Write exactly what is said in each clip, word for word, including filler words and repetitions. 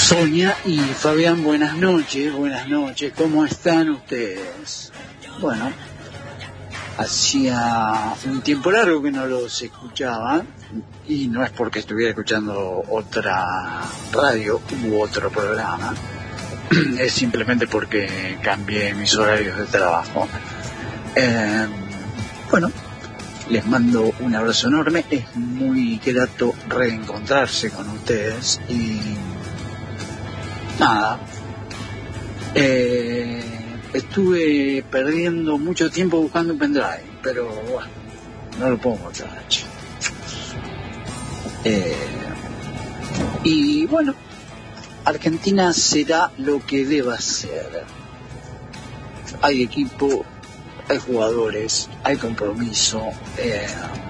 Sonia y Fabián, buenas noches, buenas noches, ¿cómo están ustedes? Bueno, hacía un tiempo largo que no los escuchaba, y no es porque estuviera escuchando otra radio u otro programa, es simplemente porque cambié mis horarios de trabajo. Eh, bueno, les mando un abrazo enorme, es muy grato reencontrarse con ustedes y nada, eh, estuve perdiendo mucho tiempo buscando un pendrive, pero bueno, no lo puedo encontrar. Eh, y bueno, Argentina será lo que deba ser. Hay equipo, hay jugadores, hay compromiso. Eh,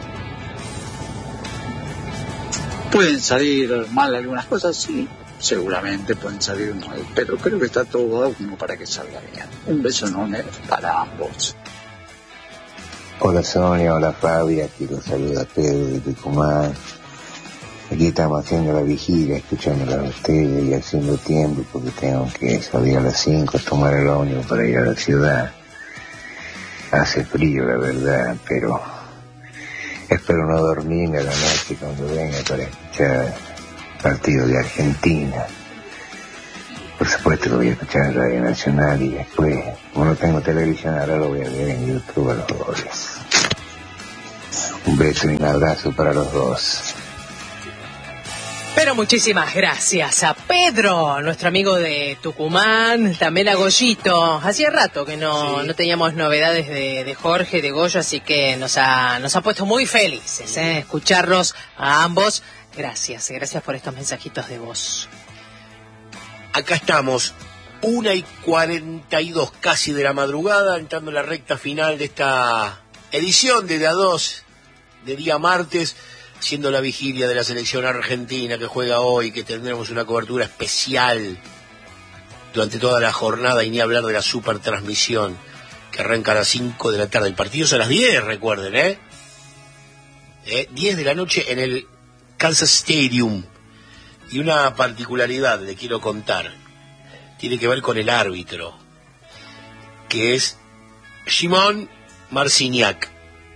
pueden salir mal algunas cosas, sí, seguramente pueden salir mal, pero creo que está todo dado como para que salga bien. Un beso enorme para ambos. Hola Sonia, hola Fabi, aquí los saluda a Pedro de Tucumán. Aquí estamos haciendo la vigilia, escuchándola a ustedes y haciendo tiempo porque tengo que salir a las cinco, tomar el ómnibus para ir a la ciudad. Hace frío, la verdad, pero espero no dormirme a la noche cuando venga para escuchar el partido de Argentina. Por supuesto lo voy a escuchar en Radio Nacional y después, como no tengo televisión, ahora lo voy a ver en YouTube a los goles. Un beso y un abrazo para los dos. Pero muchísimas gracias a Pedro, nuestro amigo de Tucumán, también a Goyito. Hacía rato que no, sí. no teníamos novedades de, de Jorge, de Goyo, así que nos ha, nos ha puesto muy felices ¿eh? escucharlos a ambos. Gracias, gracias por estos mensajitos de voz. Acá estamos, una y cuarenta y dos casi de la madrugada, entrando en la recta final de esta edición de D A dos, de día martes, siendo la vigilia de la selección argentina que juega hoy, que tendremos una cobertura especial durante toda la jornada y ni hablar de la super transmisión que arranca a las cinco de la tarde. El partido es a las diez, recuerden, ¿eh? ¿eh? diez de la noche en el Kansas Stadium. Y una particularidad le quiero contar, tiene que ver con el árbitro, que es Shimon Marciniak.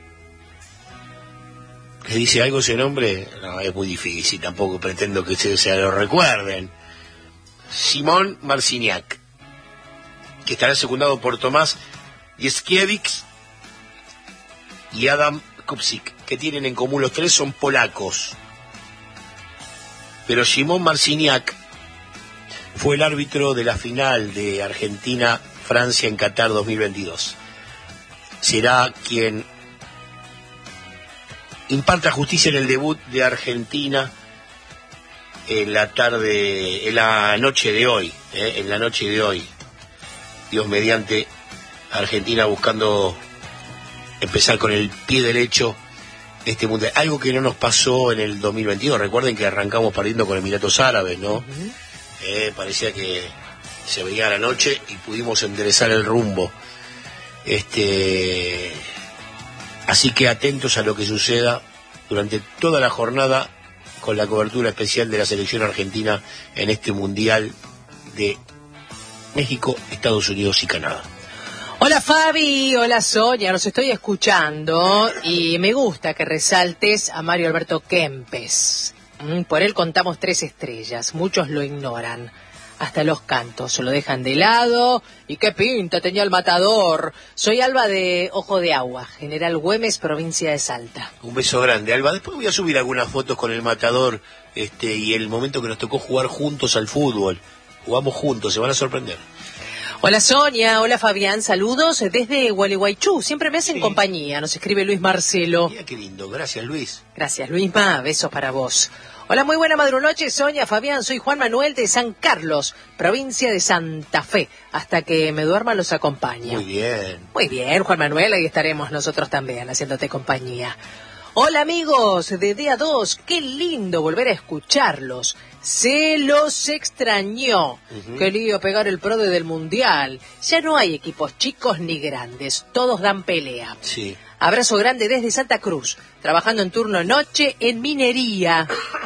¿Le dice algo ese nombre? No, es muy difícil, tampoco pretendo que se, se lo recuerden. Shimon Marciniak, que estará secundado por Tomás Jeszkiewicz y Adam Kupczyk, que tienen en común, los tres son polacos. Pero Shimon Marciniak fue el árbitro de la final de Argentina-Francia en Qatar dos mil veintidós. Será quien imparta justicia en el debut de Argentina en la tarde, en la noche de hoy, ¿eh? en la noche de hoy. Dios mediante, Argentina buscando empezar con el pie derecho este mundial. Algo que no nos pasó en el dos mil veintidós. Recuerden que arrancamos perdiendo con Emiratos Árabes, ¿no? Uh-huh. Eh, parecía que se veía la noche y pudimos enderezar el rumbo. Este... Así que atentos a lo que suceda durante toda la jornada con la cobertura especial de la selección argentina en este mundial de México, Estados Unidos y Canadá. Hola Fabi, hola Sonia, los estoy escuchando y me gusta que resaltes a Mario Alberto Kempes. Por él contamos tres estrellas, muchos lo ignoran. Hasta los cantos se lo dejan de lado. ¿Y qué pinta tenía el matador? Soy Alba de Ojo de Agua, General Güemes, provincia de Salta. Un beso grande, Alba. Después voy a subir algunas fotos con el matador este, y el momento que nos tocó jugar juntos al fútbol. Jugamos juntos, se van a sorprender. Hola Sonia, hola Fabián, saludos desde Gualeguaychú. Siempre me hacen sí. compañía, nos escribe Luis Marcelo. Mira qué lindo, gracias Luis. Gracias Luisma, besos para vos. Hola, muy buena madrunoche, Sonia, Fabián, soy Juan Manuel de San Carlos, provincia de Santa Fe. Hasta que me duerma los acompaño. Muy bien. Muy bien, Juan Manuel, ahí estaremos nosotros también, haciéndote compañía. Hola amigos de D A dos, qué lindo volver a escucharlos. Se los extrañó. Uh-huh. Qué lío pegar el PRODE del Mundial. Ya no hay equipos chicos ni grandes, todos dan pelea. Sí. Abrazo grande desde Santa Cruz, trabajando en turno noche en minería.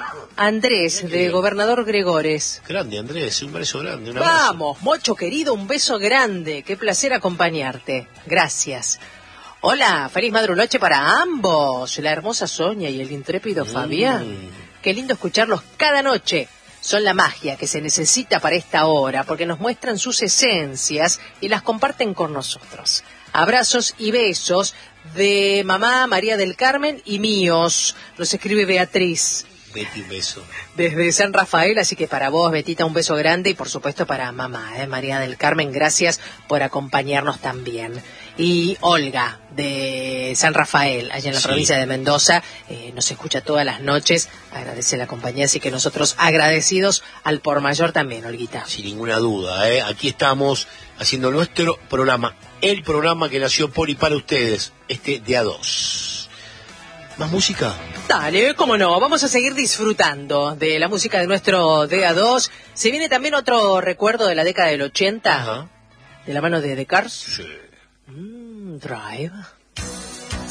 Andrés, de Gobernador Gregores. Grande, Andrés, un beso grande. Un abrazo. Vamos, Mocho querido, un beso grande. Qué placer acompañarte. Gracias. Hola, feliz madruloche para ambos. La hermosa Sonia y el intrépido mm. Fabián. Qué lindo escucharlos cada noche. Son la magia que se necesita para esta hora, porque nos muestran sus esencias y las comparten con nosotros. Abrazos y besos de mamá María del Carmen y míos. Nos escribe Beatriz. Betty, un beso. Desde San Rafael, así que para vos, Betita, un beso grande y por supuesto para mamá, ¿eh? María del Carmen, gracias por acompañarnos también. Y Olga, de San Rafael, allá en la sí. provincia de Mendoza, eh, nos escucha todas las noches, agradece la compañía, así que nosotros agradecidos al por mayor también, Olguita. Sin ninguna duda, ¿eh? Aquí estamos haciendo nuestro programa, el programa que nació por y para ustedes, este de A dos. ¿Más música? Dale, cómo no, vamos a seguir disfrutando de la música de nuestro D A dos. Se viene también otro recuerdo de la década del ochenta, Ajá. de la mano de The Cars. Sí. Mm, Drive.